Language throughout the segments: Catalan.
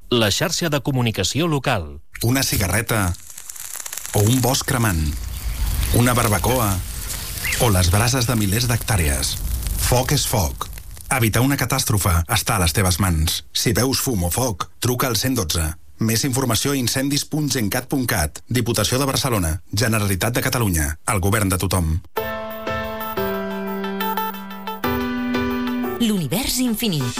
La xarxa de comunicació local. Una cigarreta o un bosc cremant, una barbacoa o les brases de milers d'hectàrees. Foc és foc. Evitar una catàstrofe està a les teves mans. Si veus fum o foc, truca al 112. Més informació a incendis.gencat.cat. Diputació de Barcelona, Generalitat de Catalunya, el govern de tothom. L'univers infinit.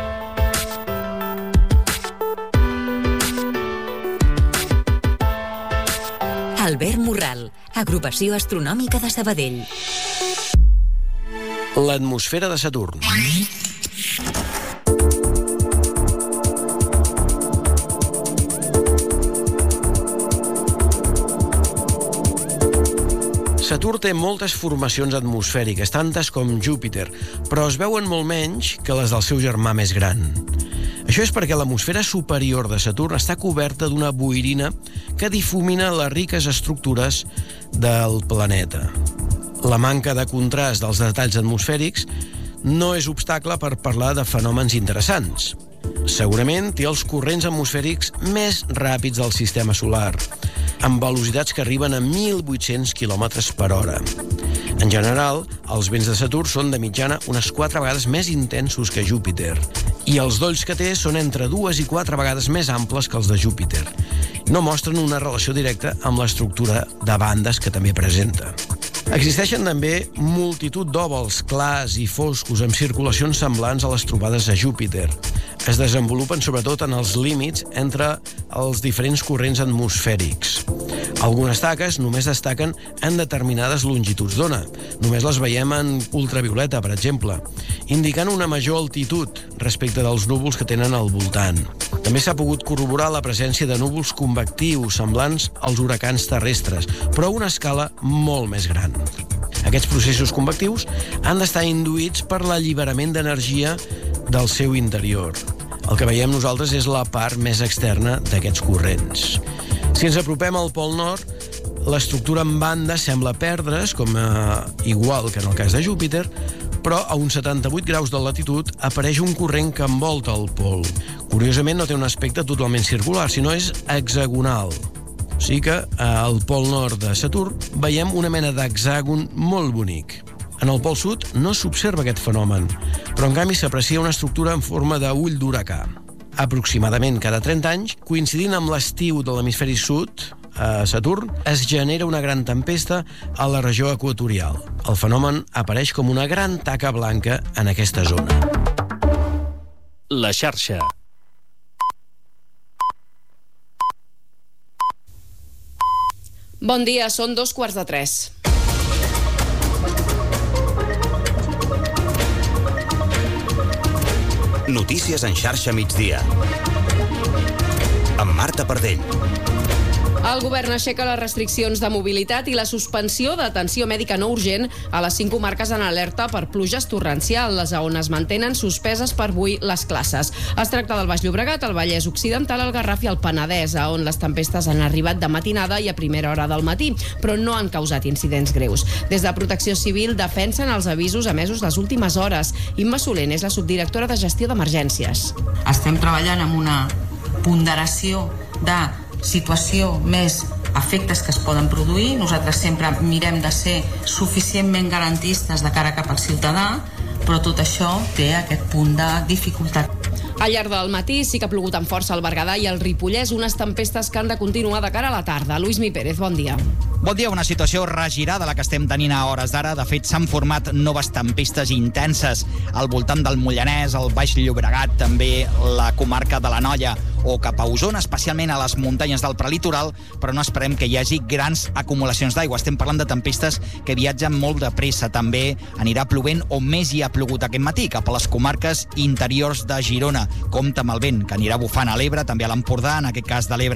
Albert Morral, Agrupació Astronòmica de Sabadell. L'atmosfera de Saturn. Saturn té moltes formacions atmosfèriques, tantes com Júpiter, però es veuen molt menys que les del seu germà més gran. Això és perquè l'atmosfera superior de Saturn està coberta d'una boirina que difumina les riques estructures del planeta. La manca de contrast dels detalls atmosfèrics no és obstacle per parlar de fenòmens interessants. Segurament té els corrents atmosfèrics més ràpids del sistema solar, amb velocitats que arriben a 1.800 km per hora. En general, els vents de Saturn són de mitjana unes 4 vegades més intensos que Júpiter, i els dolls que té són entre 2 i 4 vegades més amples que els de Júpiter. No mostren una relació directa amb l'estructura de bandes que també presenta. Existeixen també multitud d'òvals clars i foscos amb circulacions semblants a les trobades a Júpiter. Es desenvolupen sobretot en els límits entre els diferents corrents atmosfèrics. Algunes taques només destaquen en determinades longituds d'ona. Només les veiem en ultravioleta, per exemple, indicant una major altitud respecte dels núvols que tenen al voltant. També s'ha pogut corroborar la presència de núvols convectius semblants als huracans terrestres, però a una escala molt més gran. Aquests processos convectius han d'estar induïts per l'alliberament d'energia del seu interior. El que veiem nosaltres és la part més externa d'aquests corrents. Si ens apropem al Pol Nord, l'estructura en banda sembla perdre's, igual que en el cas de Júpiter, però a uns 78 graus de latitud apareix un corrent que envolta el pol. Curiosament no té un aspecte totalment circular, sinó és hexagonal. O sigui que al Pol Nord de Saturn veiem una mena d'hexàgon molt bonic. En el Pol Sud no s'observa aquest fenomen, però en canvi s'aprecia una estructura en forma d'ull d'huracà. Aproximadament cada 30 anys, coincidint amb l'estiu de l'hemisferi sud, a Saturn, es genera una gran tempesta a la regió equatorial. El fenomen apareix com una gran taca blanca en aquesta zona. La xarxa. Bon dia, són 2:45. Notícies en xarxa migdia. Amb Marta Pardell. El govern aixeca les restriccions de mobilitat i la suspensió d'atenció mèdica no urgent a les 5 comarques en alerta per pluges torrencials, on es mantenen suspeses per avui les classes. Es tracta del Baix Llobregat, el Vallès Occidental, el Garraf i el Penedès, on les tempestes han arribat de matinada i a primera hora del matí, però no han causat incidents greus. Des de Protecció Civil defensen els avisos emesos les últimes hores. Imma Solent és la subdirectora de Gestió d'Emergències. Estem treballant amb una ponderació de situació més efectes que es poden produir. Nosaltres sempre mirem de ser suficientment garantistes de cara cap al ciutadà, però tot això té aquest punt de dificultat. Al llarg del matí sí que ha plogut amb força al Berguedà i al Ripollès, unes tempestes que han de continuar de cara a la tarda. Luismi Pérez, bon dia. Bon dia, una situació regirada la que estem tenint a hores d'ara. De fet, s'han format noves tempestes intenses al voltant del Mollanès, el Baix Llobregat, també la comarca de l'Anoia o cap a Osona, especialment a les muntanyes del prelitoral, però no esperem que hi hagi grans acumulacions d'aigua. Estem parlant de tempestes que viatgen molt de pressa. També anirà plovent o més hi ha plogut aquest matí cap a les comarques interiors de Girona. Compte amb el vent que anirà bufant a l'Ebre, també a l'Empordà, en aquest cas de l'Ebre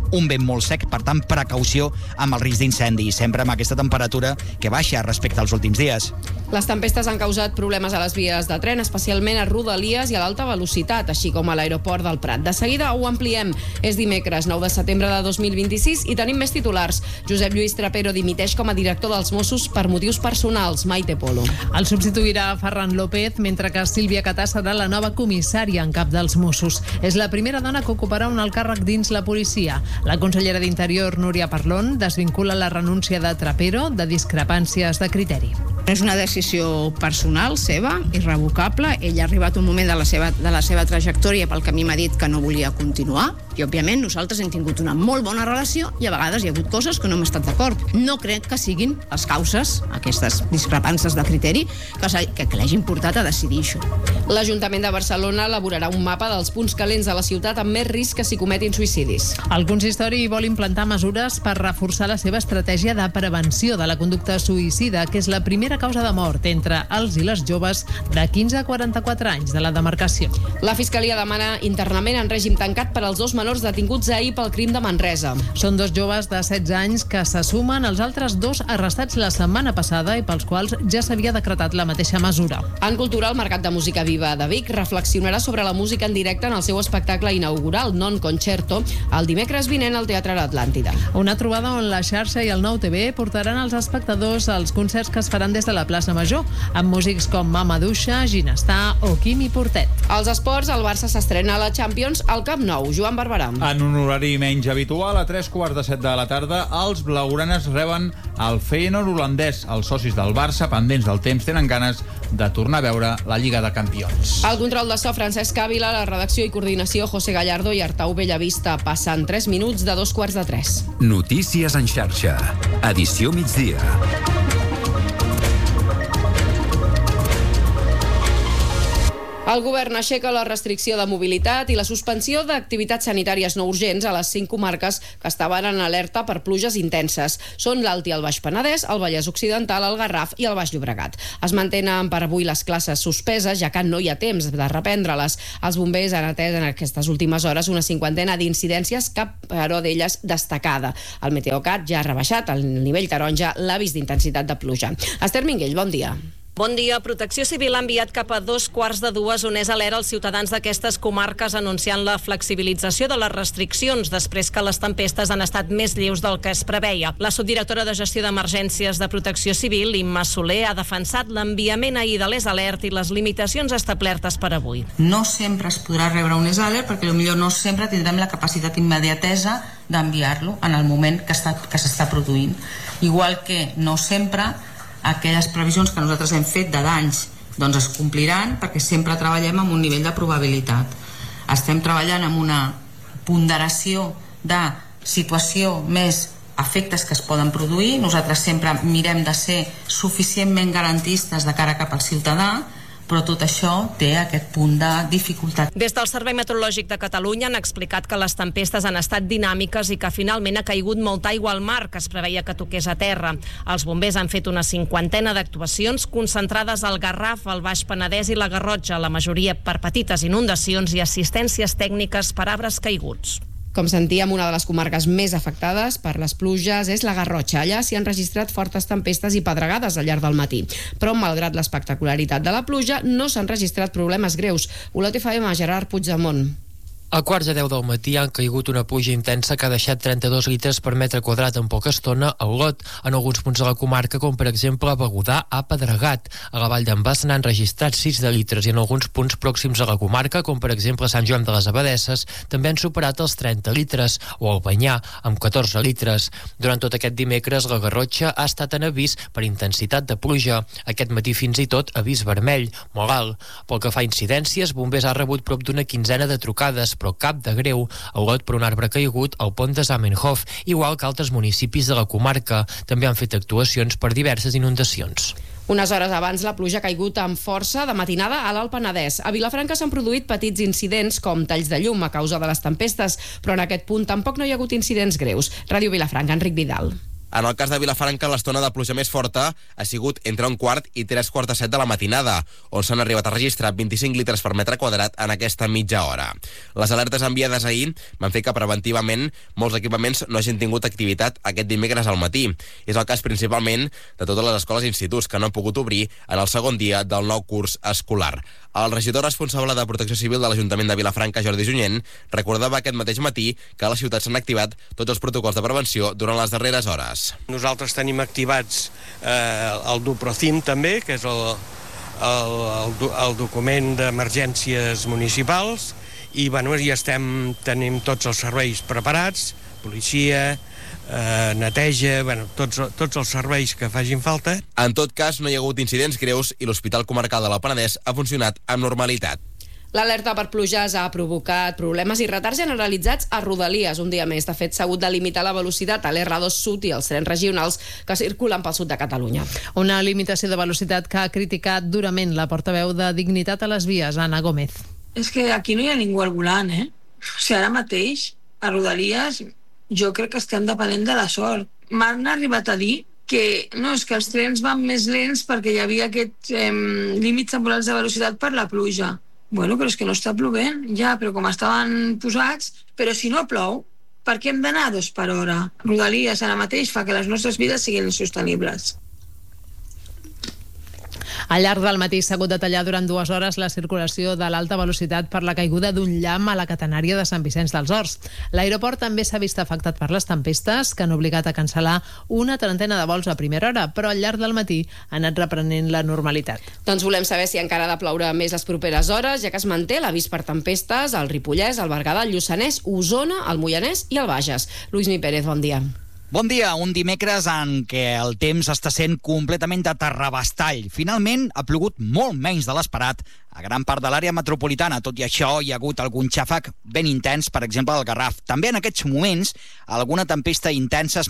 un vent molt sec, per tant, precaució amb el risc d'incendi, sempre amb aquesta temperatura que baixa respecte als últims dies. Les tempestes han causat problemes a les vies de tren, especialment a Rodalies i a l'alta velocitat, així com a l'aeroport del Prat. De seguida ho ampliem. És dimecres, 9 de setembre de 2026, i tenim més titulars. Josep Lluís Trapero dimiteix com a director dels Mossos per motius personals. Maite Polo. El substituirà Ferran López, mentre que Sílvia Catà serà la nova comissària en cap dels Mossos. És la primera dona que ocuparà un alt càrrec dins la policia. La consellera d'Interior, Núria Parlon, desvincula la renúncia de Trapero de discrepàncies de criteri. És una decisió personal seva, irrevocable. Ell ha arribat un moment de la seva trajectòria pel que a mi m'ha dit que no volia continuar, i òbviament nosaltres hem tingut una molt bona relació i a vegades hi ha hagut coses que no hem estat d'acord. No crec que siguin les causes, aquestes discrepàncies de criteri, que l'hagin portat a decidir això. L'Ajuntament de Barcelona elaborarà un mapa dels punts calents de la ciutat amb més risc que s'hi cometin suïcidis. El consistori vol implantar mesures per reforçar la seva estratègia de prevenció de la conducta suïcida, que és la primera causa de mort entre els i les joves de 15 a 44 anys de la demarcació. La Fiscalia demana internament en règim tancat per als 2 menors detinguts ahir pel crim de Manresa. Són 2 joves de 16 anys que se sumen als altres 2 arrestats la setmana passada i pels quals ja s'havia decretat la mateixa mesura. En cultura, el Mercat de Música Viva de Vic reflexionarà sobre la música en directe en el seu espectacle inaugural, Non Concerto, el dimecres vinent al Teatre Atlàntida. Una trobada on la xarxa i el Nou TV portaran als espectadors als concerts que es faran des de la plaça Major, amb músics com Mama Duixa, Ginestà o Quimi Portet. Als esports, el Barça s'estrena a la Champions al Camp Nou. Joan Barberà. En un horari menys habitual, a 3:15 de la tarda, els blaugranes reben el Feyenoord holandès. Els socis del Barça, pendents del temps, tenen ganes de tornar a veure la Lliga de Campions. El control de so, Francesc Ávila, la redacció i coordinació, José Gallardo i Artau Bellavista. Passen 3 minuts de 2:15. Notícies en xarxa. Edició migdia. El govern aixeca la restricció de mobilitat i la suspensió d'activitats sanitàries no urgents a les 5 comarques que estaven en alerta per pluges intenses. Són l'Alt i el Baix Penedès, el Vallès Occidental, el Garraf i el Baix Llobregat. Es mantenen per avui les classes suspeses, ja que no hi ha temps de reprendre-les. Els bombers han atès en aquestes últimes hores una 50ena d'incidències, cap però d'elles destacada. El Meteocat ja ha rebaixat el nivell taronja l'avís d'intensitat de pluja. Esther Minguell, bon dia. Bon dia. Protecció Civil ha enviat cap a 2:15 on és alert als ciutadans d'aquestes comarques anunciant la flexibilització de les restriccions després que les tempestes han estat més lleus del que es preveia. La subdirectora de Gestió d'Emergències de Protecció Civil, Imma Soler, ha defensat l'enviament ahir de l'EsAlert i les limitacions establertes per avui. No sempre es podrà rebre un EsAlert perquè potser no sempre tindrem la capacitat immediatesa d'enviar-lo en el moment que s'està produint. Igual que no sempre aquelles previsions que nosaltres hem fet de danys doncs es compliran, perquè sempre treballem amb un nivell de probabilitat. Estem treballant amb una ponderació de situació més efectes que es poden produir. Nosaltres sempre mirem de ser suficientment garantistes de cara cap al ciutadà, però tot això té aquest punt de dificultat. Des del Servei Meteorològic de Catalunya han explicat que les tempestes han estat dinàmiques i que finalment ha caigut molta aigua al mar, que es preveia que toqués a terra. Els bombers han fet una 50ena d'actuacions concentrades al Garraf, al Baix Penedès i la Garrotxa, la majoria per petites inundacions i assistències tècniques per arbres caiguts. Com sentíem, una de les comarques més afectades per les pluges és la Garrotxa. Allà s'hi han registrat fortes tempestes i pedregades al llarg del matí. Però, malgrat l'espectacularitat de la pluja, no s'han registrat problemes greus. Olot FM, Gerard Puigdemont. A quarts de 10 del matí han caigut una pluja intensa que ha deixat 32 litres per metre quadrat en poca estona a Olot. En alguns punts de la comarca, com per exemple a Begudà, ha pedregat. A la Vall d'en Bas n'han registrat 6 de litres i en alguns punts pròxims a la comarca, com per exemple a Sant Joan de les Abadesses, també han superat els 30 litres, o al Banyà, amb 14 litres. Durant tot aquest dimecres, la Garrotxa ha estat en avís per intensitat de pluja. Aquest matí fins i tot avís vermell, molt alt. Pel que fa a incidències, bombers ha rebut prop d'una 15ena de trucades, però cap de greu. A Olot, per un arbre caigut al pont de Zamenhof, igual que altres municipis de la comarca. També han fet actuacions per diverses inundacions. Unes hores abans, la pluja ha caigut amb força de matinada a l'Alt Penedès. A Vilafranca s'han produït petits incidents com talls de llum a causa de les tempestes, però en aquest punt tampoc no hi ha hagut incidents greus. Ràdio Vilafranca, Enric Vidal. En el cas de Vilafranca, l'estona de pluja més forta ha sigut entre 1:15 i 3:45 de la matinada, on s'han arribat a registrar 25 litres per metre quadrat en aquesta mitja hora. Les alertes enviades ahir van fer que preventivament molts equipaments no hagin tingut activitat aquest dimecres al matí. És el cas principalment de totes les escoles i instituts que no han pogut obrir en el segon dia del nou curs escolar. El regidor responsable de Protecció Civil de l'Ajuntament de Vilafranca, Jordi Junyent, recordava aquest mateix matí que a la ciutat s'han activat tots els protocols de prevenció durant les darreres hores. Nosaltres tenim activats el Duprocim també, que és el document d'emergències municipals, i ja tenim tots els serveis preparats, policia, neteja, tots els serveis que facin falta. En tot cas, no hi ha hagut incidents greus i l'Hospital Comarcal de la Penedès ha funcionat amb normalitat. L'alerta per pluges ha provocat problemes i retards generalitzats a Rodalies un dia més. De fet, s'ha hagut de limitar la velocitat a l'R2 Sud i els trens regionals que circulen pel sud de Catalunya. Una limitació de velocitat que ha criticat durament la portaveu de Dignitat a les Vies, Anna Gómez. És que aquí no hi ha ningú al volant, O sigui, ara mateix, a Rodalies, jo crec que estem depenent de la sort. M'han arribat a dir que no, és que els trens van més lents perquè hi havia aquests límits temporals de velocitat per la pluja. Bueno, però és que no està plovent, ja, però com estaven posats, però si no plou, per què hem d'anar a 2 per hora? Rodalies ara mateix fa que les nostres vides siguin insostenibles. Al llarg del matí s'ha hagut de tallar durant 2 hores la circulació de l'alta velocitat per la caiguda d'un llamp a la catenària de Sant Vicenç dels Horts. L'aeroport també s'ha vist afectat per les tempestes, que han obligat a cancel·lar una trentena de vols a primera hora, però al llarg del matí ha anat reprenent la normalitat. Doncs volem saber si encara ha de ploure més les properes hores, ja que es manté l'avís per tempestes al Ripollès, al Berguedà, al Lluçanès, Osona, al Moianès i al Bages. Luismi Pérez, bon dia. Bon dia, un dimecres en què el temps està sent completament de terrabastall. Finalment, ha plogut molt menys de l'esperat a gran part de l'àrea metropolitana. Tot i això, hi ha hagut algun xàfec ben intens, per exemple, al Garraf. També en aquests moments, alguna tempesta intensa